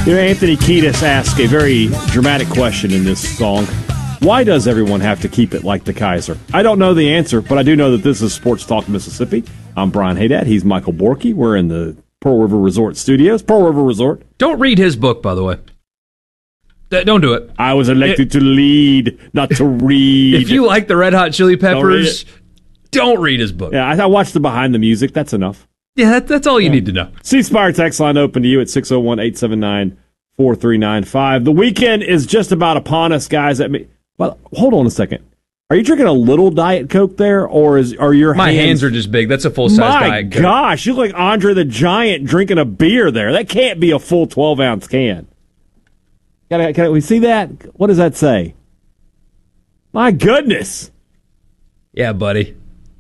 Anthony Kiedis asked a very dramatic question in this song. Why does everyone have to keep it like the Kaiser? I don't know the answer, but I do know that this is Sports Talk Mississippi. I'm Brian Haydad. He's Michael Borky. We're in the Pearl River Resort studios. Pearl River Resort. Don't read his book, by the way. Don't do it. I was elected to lead, not to read. If you like the Red Hot Chili Peppers, don't read his book. Yeah, I watched the behind the music. That's enough. Yeah, that's all you need to know. C-Spire text line open to you at 601-879-4395. The weekend is just about upon us, guys. Well, hold on a second. Are you drinking a little Diet Coke there, or are your My hands are just big. That's a full-size Diet Coke. My gosh, you look like Andre the Giant drinking a beer there. That can't be a full 12-ounce can. Can we see that? What does that say? My goodness. Yeah, buddy.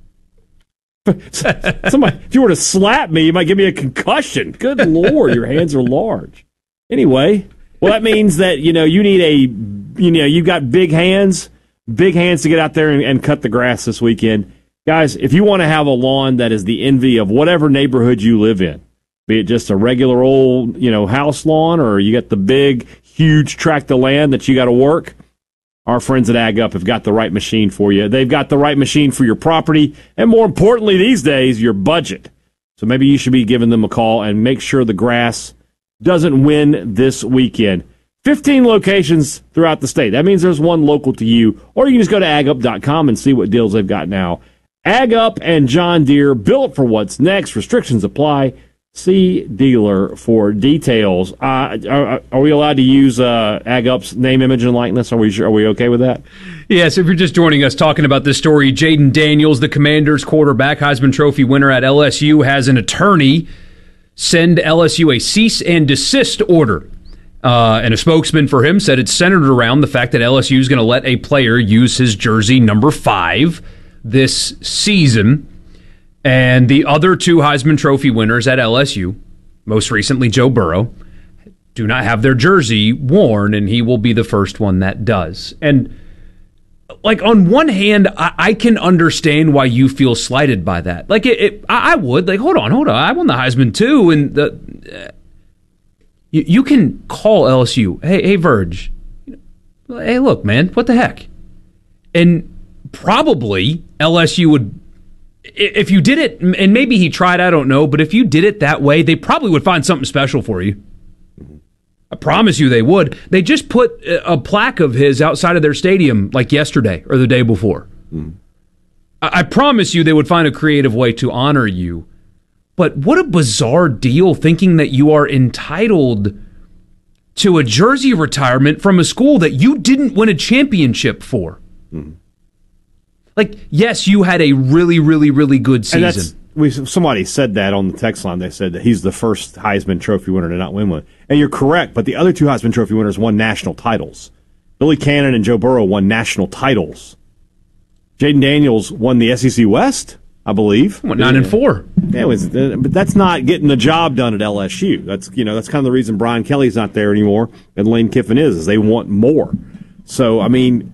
Somebody, if you were to slap me, you might give me a concussion. Good Lord, your hands are large. Anyway, well, that means that, you need you've got big hands to get out there and cut the grass this weekend. Guys, if you want to have a lawn that is the envy of whatever neighborhood you live in, be it just a regular old, house lawn, or you got the big, huge tract of land that you got to work, our friends at Ag Up have got the right machine for you. They've got the right machine for your property, and more importantly these days, your budget. So maybe you should be giving them a call and make sure the grass doesn't win this weekend. 15 locations throughout the state. That means there's one local to you, or you can just go to agup.com and see what deals they've got now. Ag Up and John Deere, built for what's next. Restrictions apply. See dealer for details. Are we allowed to use Ag Up's name, image, and likeness? Are we okay with that? Yes, if you're just joining us talking about this story, Jaden Daniels, the Commanders quarterback, Heisman Trophy winner at LSU, has an attorney send LSU a cease and desist order. And a spokesman for him said it's centered around the fact that LSU is going to let a player use his jersey number 5 this season. And the other 2 Heisman Trophy winners at LSU, most recently Joe Burrow, do not have their jersey worn, and he will be the first one that does. And, on one hand, I can understand why you feel slighted by that. I would. Hold on. I won the Heisman too, and you can call LSU, hey, Verge, hey, look, man, what the heck? And probably LSU would, if you did it, and maybe he tried, I don't know, but if you did it that way, they probably would find something special for you. I promise you they would. They just put a plaque of his outside of their stadium yesterday or the day before. I promise you they would find a creative way to honor you. But what a bizarre deal, thinking that you are entitled to a jersey retirement from a school that you didn't win a championship for. Yes, you had a really, really, really good season. Somebody said that on the text line. They said that he's the first Heisman Trophy winner to not win one. And you're correct, but the other 2 Heisman Trophy winners won national titles. Billy Cannon and Joe Burrow won national titles. Jaden Daniels won the SEC West, I believe. 9-4. Yeah, but that's not getting the job done at LSU. That's kind of the reason Brian Kelly's not there anymore and Lane Kiffin is they want more. So I'm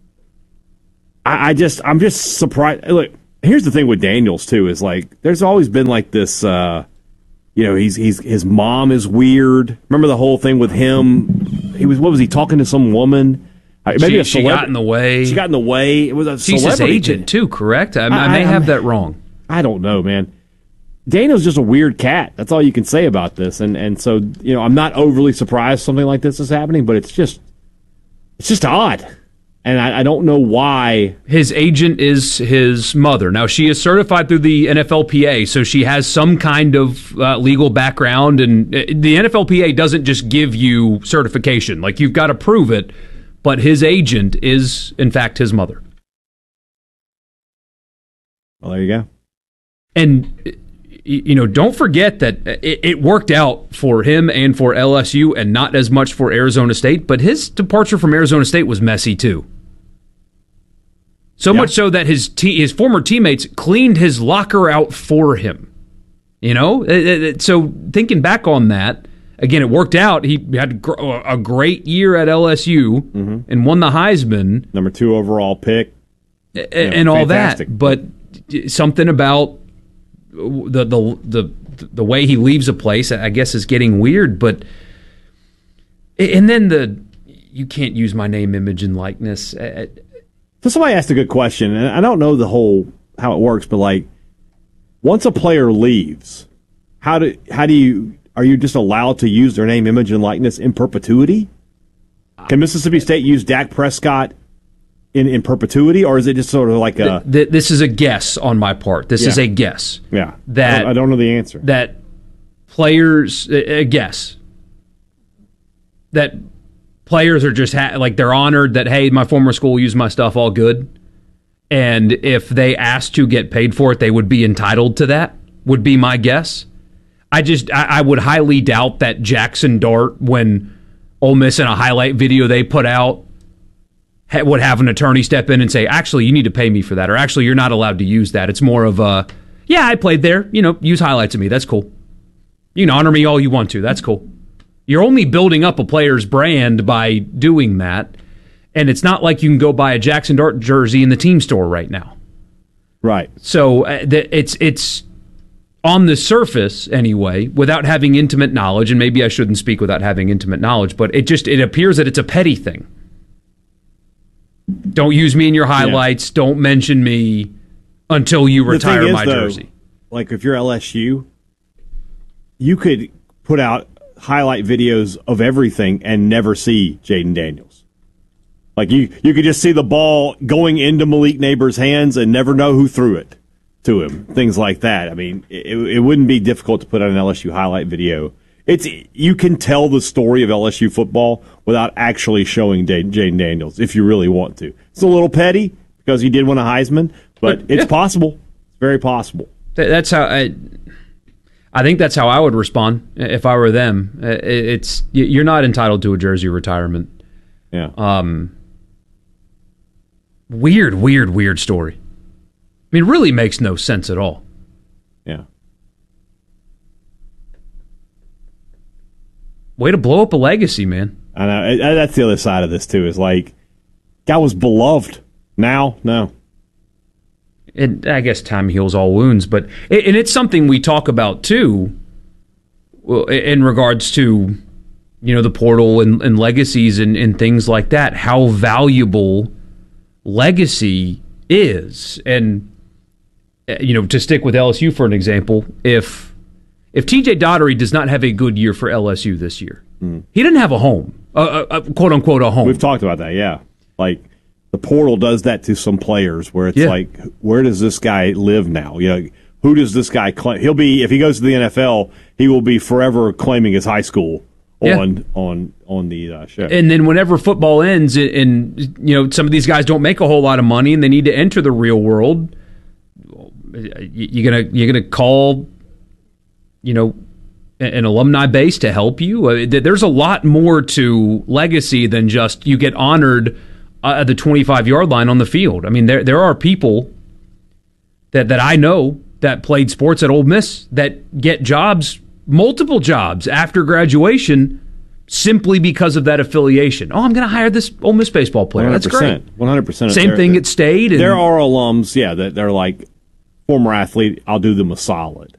just surprised. Look, here's the thing with Daniels too is there's always been this. His mom is weird. Remember the whole thing with him? What was he talking to some woman? Maybe she got in the way. She got in the way. It was a She's celebrity his agent too, correct? I may have that wrong. I don't know, man. Daniel's just a weird cat. That's all you can say about this. And so I'm not overly surprised something like this is happening, but it's just odd. And I don't know why. His agent is his mother. Now, she is certified through the NFLPA, so she has some kind of legal background. And the NFLPA doesn't just give you certification. You've got to prove it. But his agent is, in fact, his mother. Well, there you go. And, don't forget that it worked out for him and for LSU and not as much for Arizona State. But his departure from Arizona State was messy, too. So much so that his former teammates cleaned his locker out for him. So thinking back on that, again, it worked out. He had a great year at LSU and won the Heisman. Number 2 overall pick. And all fantastic. That. But something about the way he leaves a place, I guess, is getting weird. But And then you can't use my name, image, and likeness. So somebody asked a good question, and I don't know how it works, but like, once a player leaves, are you just allowed to use their name, image, and likeness in perpetuity? Can Mississippi State use Dak Prescott in perpetuity, or is it just sort of like a... This is a guess on my part. This is a guess. Yeah. That I don't know the answer. That players... A guess. That players are just... they're honored that, hey, my former school used my stuff, all good. And if they asked to get paid for it, they would be entitled to that, would be my guess. I would highly doubt that Jackson Dart, when Ole Miss in a highlight video they put out, would have an attorney step in and say, actually, you need to pay me for that, or actually, you're not allowed to use that. It's more of a, yeah, I played there, use highlights of me, that's cool. You can honor me all you want to, that's cool. You're only building up a player's brand by doing that, and it's not like you can go buy a Jackson Dart jersey in the team store right now. Right. So it's on the surface, anyway, without having intimate knowledge, and maybe I shouldn't speak without having intimate knowledge, but it appears that it's a petty thing. Don't use me in your highlights. Yeah. Don't mention me until you retire my jersey. Like if you're LSU, you could put out highlight videos of everything and never see Jayden Daniels. Like you could just see the ball going into Malik Neighbors' hands and never know who threw it to him. Things like that. I mean, it wouldn't be difficult to put out an LSU highlight video. You can tell the story of LSU football without actually showing Jayden Daniels if you really want to. It's a little petty because he did win a Heisman, but it's possible. It's very possible. That's how I think that's how I would respond if I were them. You're not entitled to a jersey retirement. Yeah. Weird story. I mean, it really makes no sense at all. Yeah. Way to blow up a legacy, man. I know. That's the other side of this, too, is like, guy was beloved. Now, no. And I guess time heals all wounds, but it's something we talk about, too, in regards to, the portal and legacies and things like that, how valuable legacy is. And, to stick with LSU for an example, if T.J. Daugherty does not have a good year for LSU this year, he didn't have a home, quote unquote, a home. We've talked about that, yeah. Like the portal does that to some players, where it's like, where does this guy live now? Who does this guy claim? He'll be, if he goes to the NFL, he will be forever claiming his high school on the show. And then whenever football ends, and some of these guys don't make a whole lot of money, and they need to enter the real world, you're gonna call, an alumni base to help you. There's a lot more to legacy than just you get honored at the 25-yard line on the field. I mean, there are people that I know that played sports at Ole Miss that get jobs, multiple jobs after graduation, simply because of that affiliation. Oh, I'm going to hire this Ole Miss baseball player. 100%, That's great. 100%. Same thing at State. There are alums, that they're like, former athlete, I'll do them a solid.